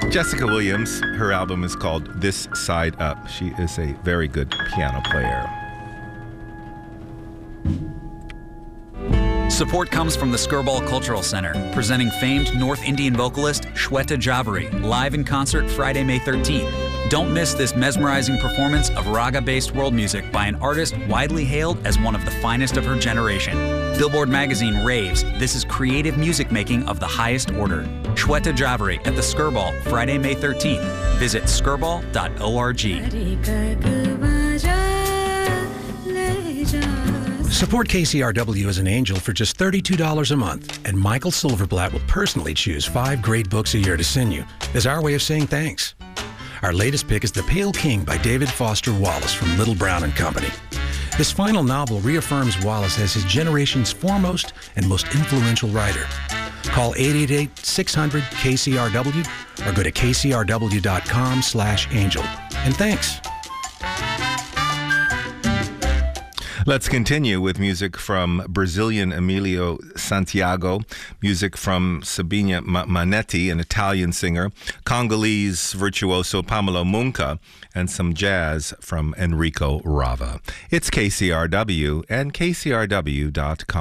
Jessica Williams, her album is called This Side Up. She is a very good piano player. Support comes from the Skirball Cultural Center, presenting famed North Indian vocalist Shweta Javeri, live in concert Friday, May 13th. Don't miss this mesmerizing performance of raga-based world music by an artist widely hailed as one of the finest of her generation. Billboard magazine raves this is creative music making of the highest order. Shweta Javeri at the Skirball, Friday, May 13th. Visit skirball.org. Support KCRW as an angel for just $32 a month, and Michael Silverblatt will personally choose 5 great books a year to send you as our way of saying thanks. Our latest pick is The Pale King by David Foster Wallace from Little Brown and Company. This final novel reaffirms Wallace as his generation's foremost and most influential writer. Call 888-600-KCRW or go to kcrw.com/angel. And thanks. Let's continue with music from Brazilian Emilio Santiago, music from Sabina Manetti, an Italian singer, Congolese virtuoso Pamela Munka, and some jazz from Enrico Rava. It's KCRW and KCRW.com.